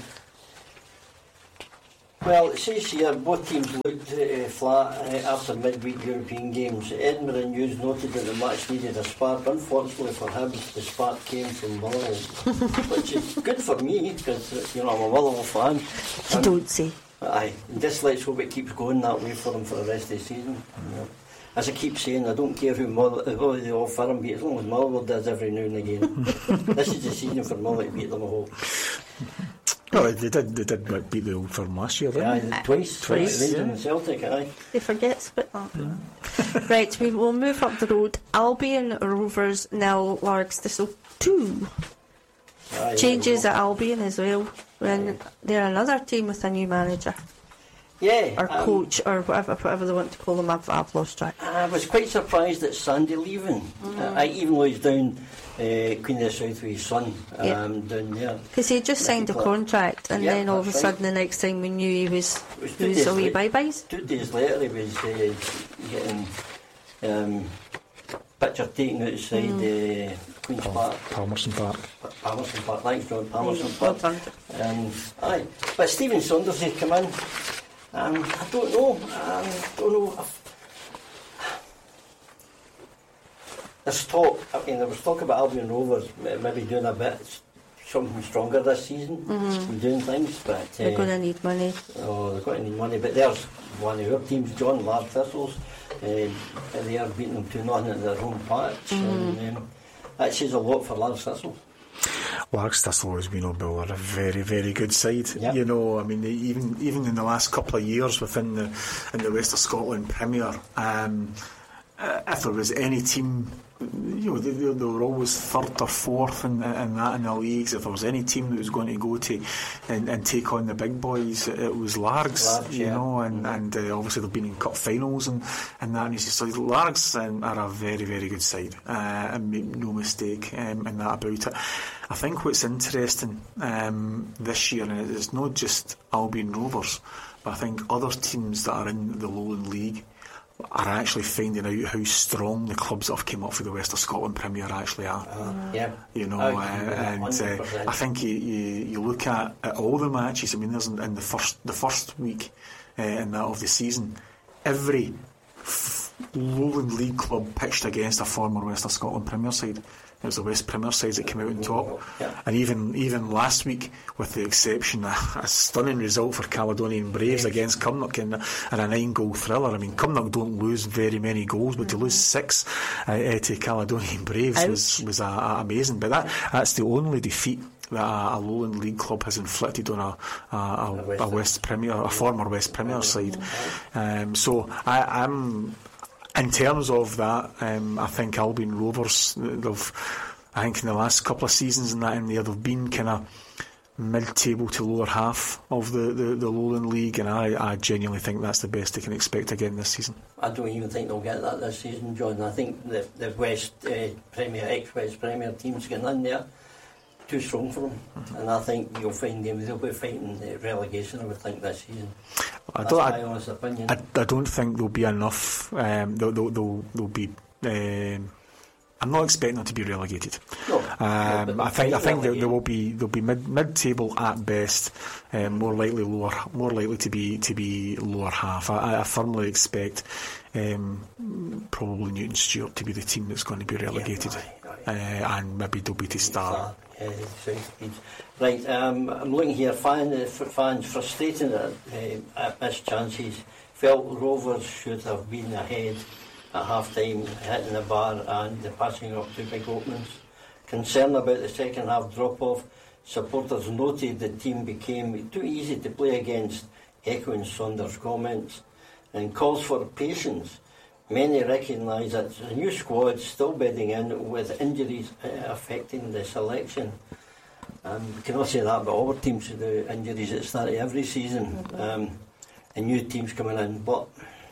well, it says here both teams looked uh, flat uh, after midweek European games. Edinburgh News noted that the match needed a spark. Unfortunately for him, the spark came from Motherwell, which is good for me because you know I'm a Motherwell fan. You And- don't say. Aye, and just let's hope it keeps going that way for them for the rest of the season. You know. As I keep saying, I don't care who Mother, who the Old Firm beat, as long as Motherwell does every now and again. This is the season for Motherwell to beat them a whole. Well, they did. They did beat the Old Firm last year, Yeah, didn't they? twice, Twice, Rangers yeah. and Celtic, aye. They forget about that. Right, we will move up the road. Albion Rovers nil, Largs Thistle two. Aye, Changes at Albion as well. When they're another team with a new manager Yeah, or um, coach or whatever, whatever they want to call them. I've, I've lost track. I was quite surprised at Sandy leaving. Mm. Uh, I, even though he's down uh, Queen of the South with his son um, Yeah. down there. Because he just signed a Nicky Clark. contract, and Yeah, then all of a that's right. sudden, the next time we knew he was, It was he two was days away late. bye byes. Two days later, he was uh, getting um, picture taken outside Mm. uh, Queen's Park. Palmerston Park. Palmerston Park, thanks, John. Palmerston Mm, well Park. done. Um, aye, but Stephen Saunders had come in. Um, I don't know. Um, don't know. If there's talk. I mean, there was talk about Albion Rovers maybe doing a bit something stronger this season, Mhm. doing things, but uh, They're going to need money. oh, they're going to need money. But there's one of your teams, John Large Thistles. Uh, they are beating them two nothing at their home patch, Mhm. and um, that says a lot for Large Thistles. Largs Thistle, as we know, Bill, are a very, very good side. Yep. You know, I mean, they, even even in the last couple of years within the in the West of Scotland Premier, um, uh, if there was any team, you know, they, they, they were always third or fourth in, in that in the leagues. If there was any team that was going to go to and, and take on the big boys, it was Largs. Largs, you yeah. know, and and uh, obviously they've been in cup finals and and that. And so Largs um, are a very, very good side, uh, and make no mistake um, in that about it. I think what's interesting um, this year, and it's not just Albion Rovers, but I think other teams that are in the Lowland League are actually finding out how strong the clubs that have come up for the West of Scotland Premier actually are. Uh, yeah. You know, I uh, agree with that, and one hundred uh, percent. I think you, you, you look at, at all the matches. I mean, there's in, in the first the first week uh, in that of the season, every f- Lowland League club pitched against a former West of Scotland Premier side. It was the West Premier sides that came out on top. Yeah. And even even last week, with the exception, a, a stunning result for Caledonian Braves against Cumnock in, in a nine-goal thriller. I mean, Cumnock don't lose very many goals, but to lose six uh, uh, to Caledonian Braves was, was a, a amazing. But that that's the only defeat that a, a Lowland League club has inflicted on a, a, a, a West Premier, a former West Premier side. Um, so I, I'm. In terms of that, um, I think Albion Rovers, they've, I think in the last couple of seasons in that in there, they've been kind of mid-table to lower half of the, the, the Lowland League, and I, I genuinely think that's the best they can expect again this season. I don't even think they'll get that this season, John. I think the, the West uh, Premier, ex-West Premier teams getting in there, too strong for them. Mm-hmm. And I think you'll find them, they'll be fighting the relegation, I would think, this season. I That's don't, my I, honest opinion. I, I don't think there'll be enough. Um, they'll, they'll, they'll, they'll be. Um, I'm not expecting them to be relegated. No, um, no, but I think I think there, relegated. there will be they'll be mid mid table at best, um, more likely lower, more likely to be to be lower half. I, I firmly expect um, probably Newton Stewart to be the team that's going to be relegated, Yeah, aye, aye. Uh, and maybe they'll be to Star. Yeah, South Leeds. Right, um, I'm looking here. Fan, uh, f- fans frustrated at uh, at missed chances. felt Rovers should have been ahead at half-time, hitting the bar and the passing up two big openings. Concern about the second half drop-off, supporters noted the team became too easy to play against, echoing Saunders' comments, and calls for patience. Many recognise that the new squad still bedding in with injuries uh, affecting the selection. Um, we cannot say that about all teams, the injuries at the start of every season. Mm-hmm. Um, and new teams coming in, but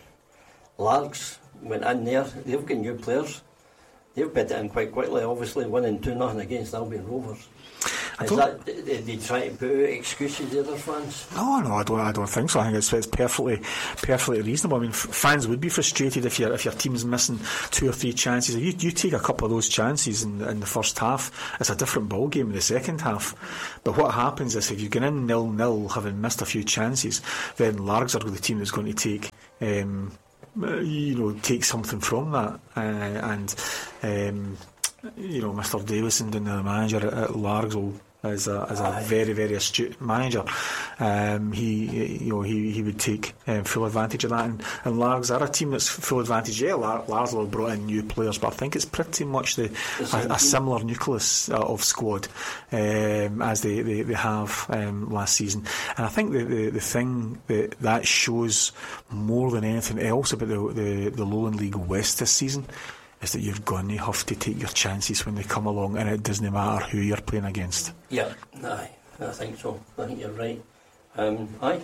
Largs went in there, they've got new players, they've bedded in quite quickly, obviously winning two nothing against Albion Rovers. Is that, they, they try to put out excuses to other fans? No, no, I don't. I don't think so. I think it's, it's perfectly, perfectly reasonable. I mean, f- fans would be frustrated if your if your team's missing two or three chances. If you, you take a couple of those chances in, in the first half, it's a different ball game in the second half. But what happens is if you get in nil nil, having missed a few chances, then Largs are the team that's going to take. Um, you know, take something from that, uh, and um, you know, Mister Davison, the manager at, at Largs, will. As a, as a very, very astute manager, um, he you know he, he would take um, full advantage of that. And, and Largs are a team that's full advantage. Yeah, Lar- Largs will have brought in new players, but I think it's pretty much the a, a similar nucleus uh, of squad um, as they, they, they have um, last season. And I think the, the, the thing that that shows more than anything else about the, the, the Lowland League West this season is that you're going to have to take your chances when they come along, and it doesn't matter who you're playing against. Yeah, aye, I think so. I think you're right. Um, aye.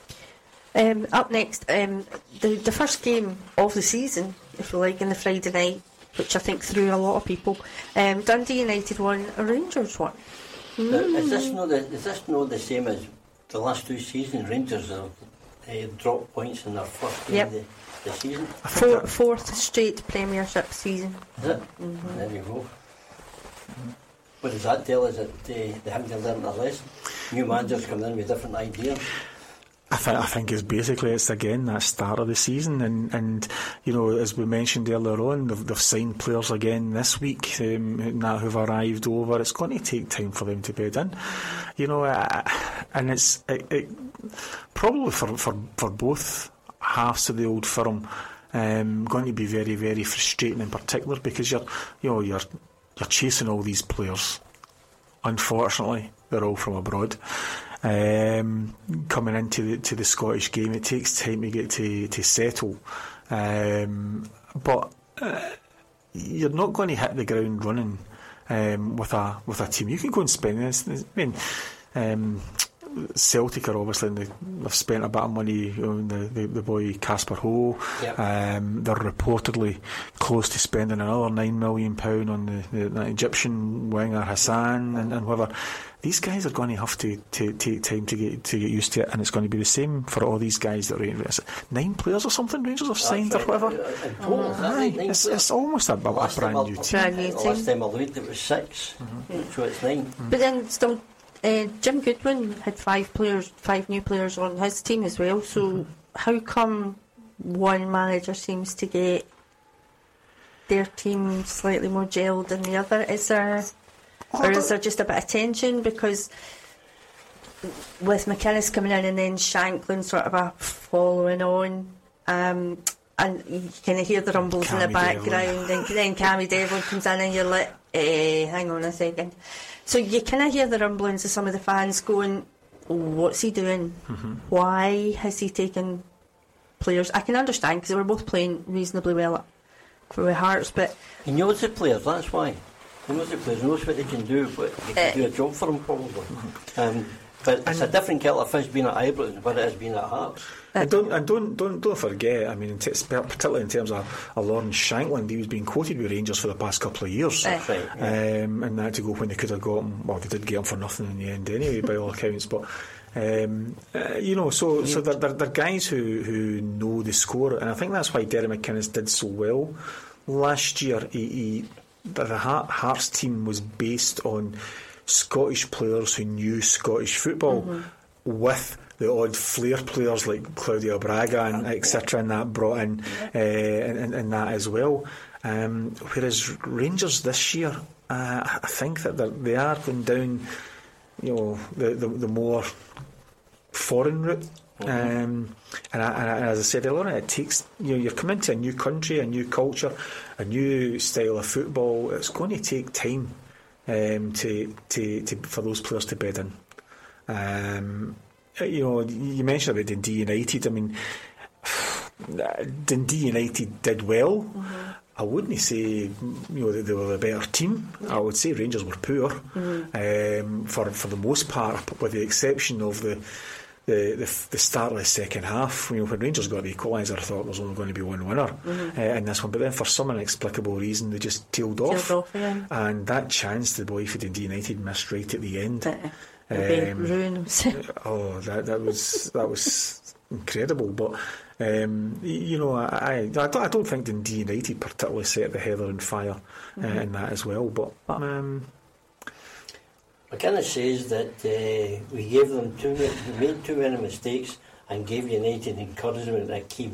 Um, up next, um, the the first game of the season, if you like, in the Friday night, which I think threw a lot of people. Um, Dundee United won, Rangers won. Mm. Now, is this not the is this not the same as the last two seasons? Rangers have uh, dropped points in their first game. Yep. Of the, The season? Four, fourth straight Premiership season. Is it? Mm-hmm. There you go. Mm-hmm. What does that tell us? That uh, they haven't learned their lesson? New managers come in with different ideas. I, th- I think it's basically it's again that start of the season, and, and you know, as we mentioned earlier on, they've, they've signed players again this week um, now who've arrived over. It's going to take time for them to bed in, you know, uh, and it's it, it, probably for, for, for both halves of the old firm um, going to be very, very frustrating in particular, because you're you know you're you're chasing all these players. Unfortunately, they're all from abroad. Um, coming into the to the Scottish game, it takes time to get to to settle, um, but uh, you're not going to hit the ground running um, with a with a team. You can go and spend this. I mean, um, Celtic are obviously in the, they've spent a bit of money on the, the, the boy Casper Ho. Yep. Um, they're reportedly close to spending another nine million pound on the, the, the Egyptian winger Hassan and, and whatever. These guys are going to have to, to take time to get to get used to it, and it's going to be the same for all these guys that Rangers, nine players or something Rangers have signed right. or whatever. In total, oh, right. it's, it's almost a, a, a brand new team. Brand new team. Last time I looked, it was six, mm-hmm. so it's nine. Mm-hmm. But then still, uh, Jim Goodwin had five players, five new players on his team as well. So mm-hmm. how come one manager seems to get their team slightly more gelled than the other? Is there? Or is there just a bit of tension? Because with McInnes coming in and then Shanklin sort of a following on, um, and you kind of hear the rumbles Cammy in the background, Devlin. And then Cammy Devlin comes in and you're like, eh, hang on a second. So you kind of hear the rumblings of some of the fans going, what's he doing? Mm-hmm. Why has he taken players? I can understand, because they were both playing reasonably well for Hearts, but... He knows the players, that's why. He knows the players, knows what they can do, but they can uh, do a job for him probably. Um, but it's a different kettle of fish being at Ibrox than what it has been at Hearts. Uh, and don't and don't don't don't forget. I mean, in t- particularly in terms of, of Lawrence Shanklin, he was being quoted with Rangers for the past couple of years, uh, right, yeah. um, and that to go when they could have got him. Well, they did get him for nothing in the end anyway, by all accounts. But um, uh, you know, so so they're, they're, they're guys who who know the score, and I think that's why Derek McInnes did so well last year. He. he The Hearts team was based on Scottish players who knew Scottish football, mm-hmm. with the odd flair players like Claudio Braga and et cetera, and that brought in uh, and, and that as well. Um, whereas Rangers this year, uh, I think that they are going down, you know, the, the, the more foreign route. Mm-hmm. Um, and, I, and, I, and as I said earlier, it takes, you know, you're coming to a new country, a new culture, a new style of football. It's going to take time um, to, to, to for those players to bed in. Um, you know, you mentioned about Dundee United. I mean, Dundee United did well. Mm-hmm. I wouldn't say, you know, that they were a better team. I would say Rangers were poor mm-hmm. um, for for the most part, with the exception of the the, the the start of the second half. You know, when Rangers got the equaliser, I thought there was only going to be one winner mm-hmm. uh, in this one. But then, for some inexplicable reason, they just tailed off, tailed off yeah. and that chance the boy for Dundee United missed right at the end. Uh, um, ruins. oh, that that was that was incredible, but. Um, you know, I, I, I, don't, I don't think Dundee United particularly set the heather on fire mm-hmm. uh, in that as well. But um, McInnes says that uh, we gave them too, we made too many mistakes and gave United encouragement at key